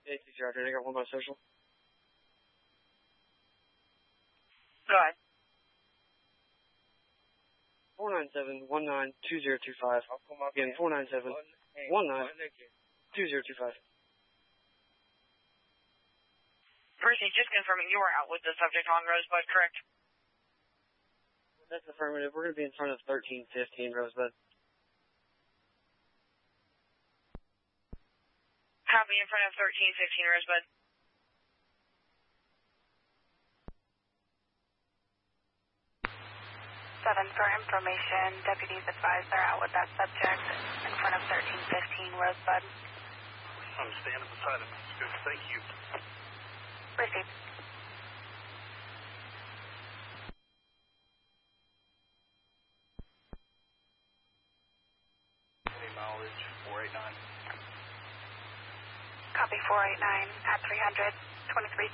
ATC Roger, I got one by social. Go ahead. 497-19-2025. Again, 497-19-2025. Percy, just confirming you were out with the subject on Rosebud, correct? That's affirmative. We're going to be in front of 1315 Rosebud. Copy, in front of 1315 Rosebud. Seven, for information, deputies advised they're out with that subject in front of 1315 Rosebud. I'm standing beside him. That's good. Thank you. Proceed. Any mileage, 489. Copy 489 at 300, 23